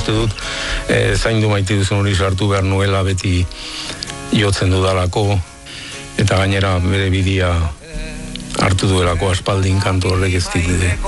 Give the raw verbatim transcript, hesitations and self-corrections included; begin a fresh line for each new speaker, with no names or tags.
uste dut e, zaindu maite duzun hori sartu behar nuela beti jotzen dudalako, eta gainera bere bidea hartu duelako aspaldin kantu horrek ez dit